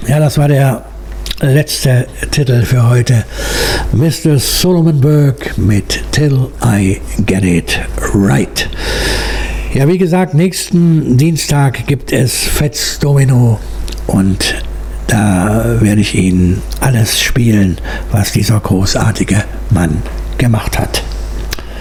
Ja, das war der letzte Titel für heute. Mr. Solomon Burke mit Till I Get It Right. Ja, wie gesagt, nächsten Dienstag gibt es Fats Domino und da werde ich Ihnen alles spielen, was dieser großartige Mann gemacht hat.